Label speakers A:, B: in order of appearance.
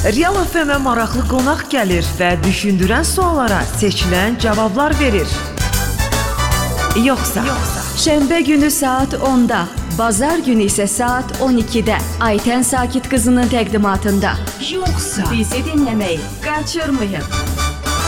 A: Real FM-ə maraqlı qonaq gəlir və düşündürən suallara seçilən cavablar verir. Yoxsa.
B: Şənbə günü saat 10-da, bazar günü isə saat 12-də Aytən Sakit qızının təqdimatında.
A: Yoxsa.
B: Bizi dinləməyi qaçırmayın.